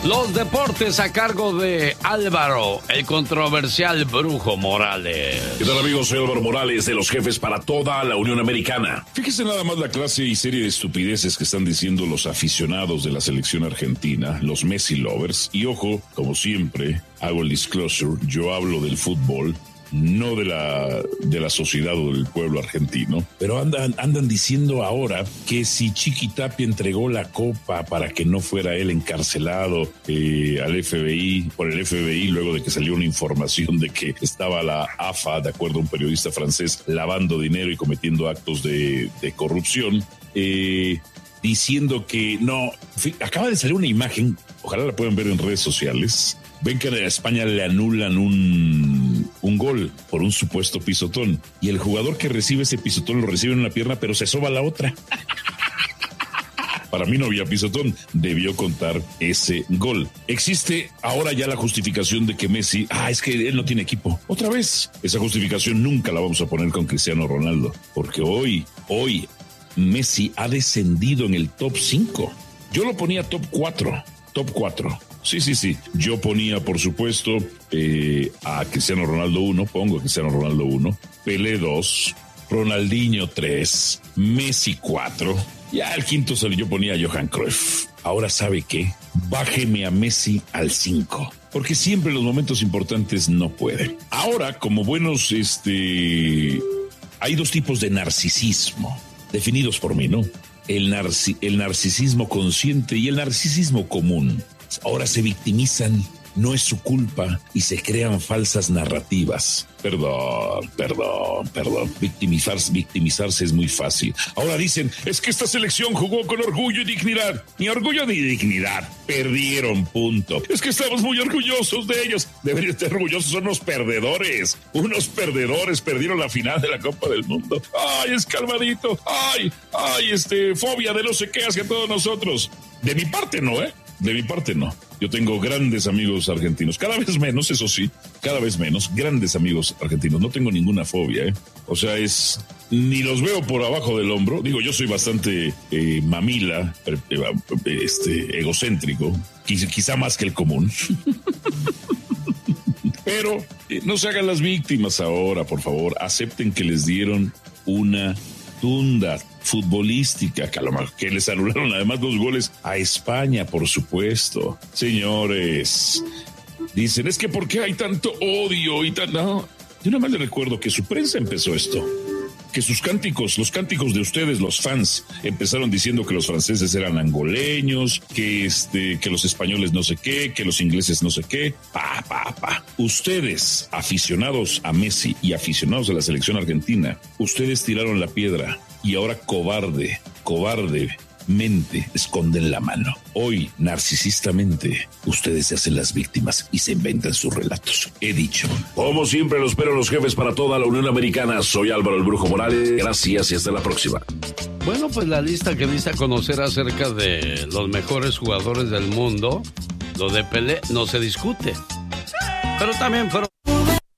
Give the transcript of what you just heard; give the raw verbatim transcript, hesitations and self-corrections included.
Los deportes a cargo de Álvaro, el controversial Brujo Morales. ¿Qué tal, amigos? Soy Álvaro Morales, de los jefes para toda la Unión Americana. Fíjese nada más la clase y serie de estupideces que están diciendo los aficionados de la selección argentina, los Messi lovers. Y ojo, como siempre, hago el disclosure, yo hablo del fútbol, no de la, de la sociedad o del pueblo argentino, pero andan, andan diciendo ahora que si Chiqui Tapia entregó la copa para que no fuera él encarcelado eh, al F B I, por el F B I, luego de que salió una información de que estaba la A F A, de acuerdo a un periodista francés, lavando dinero y cometiendo actos de, de corrupción, eh, diciendo que no, acaba de salir una imagen, ojalá la puedan ver en redes sociales. Ven que a España le anulan un, un gol por un supuesto pisotón. Y el jugador que recibe ese pisotón lo recibe en una pierna, pero se soba la otra. Para mí no había pisotón, debió contar ese gol. Existe ahora ya la justificación de que Messi, ah, es que él no tiene equipo. Otra vez, esa justificación nunca la vamos a poner con Cristiano Ronaldo. Porque hoy, hoy, Messi ha descendido en el top cinco. Yo lo ponía top cuatro, top cuatro. Sí, sí, sí. Yo ponía, por supuesto, eh, a Cristiano Ronaldo uno, pongo a Cristiano Ronaldo uno, Pelé dos, Ronaldinho tres, Messi cuatro. Ya el quinto solo yo ponía a Johan Cruyff. Ahora, ¿sabe qué? Bájeme a Messi al cinco, porque siempre en los momentos importantes no puede. Ahora, como buenos, este... hay dos tipos de narcisismo, definidos por mí, ¿no? El, narci- el narcisismo consciente y el narcisismo común. Ahora se victimizan, no es su culpa y se crean falsas narrativas. Perdón, perdón, perdón. Victimizarse, victimizarse es muy fácil. Ahora dicen, es que esta selección jugó con orgullo y dignidad. Ni orgullo ni dignidad. Perdieron, punto. Es que estamos muy orgullosos de ellos. Deberían estar orgullosos, son unos perdedores. Unos perdedores perdieron la final de la Copa del Mundo. Ay, es calmadito. Ay, ay, este, fobia de no sé qué hacia todos nosotros. De mi parte no, ¿eh? De mi parte no. Yo tengo grandes amigos argentinos, cada vez menos, eso sí, cada vez menos, grandes amigos argentinos. No tengo ninguna fobia, ¿eh? O sea, es... ni los veo por abajo del hombro. Digo, yo soy bastante eh, mamila, eh, este, egocéntrico, quizá, quizá más que el común. Pero eh, no se hagan las víctimas ahora, por favor. Acepten que les dieron una tunda futbolística, que, a lo mejor, que les anularon además dos goles a España, por supuesto. Señores, dicen, es que ¿por qué hay tanto odio y tan... No, yo nada más les recuerdo que su prensa empezó esto, que sus cánticos, los cánticos de ustedes, los fans, empezaron diciendo que los franceses eran angoleños, que este, que los españoles no sé qué, que los ingleses no sé qué. Pa, pa, pa. Ustedes, aficionados a Messi y aficionados a la selección argentina, ustedes tiraron la piedra y ahora cobarde, cobardemente esconden la mano. Hoy, narcisistamente, ustedes se hacen las víctimas y se inventan sus relatos. He dicho. Como siempre, los espero los jefes para toda la Unión Americana. Soy Álvaro el Brujo Morales. Gracias y hasta la próxima. Bueno, pues la lista que dice a conocer acerca de los mejores jugadores del mundo, lo de Pelé, no se discute. Pero también fueron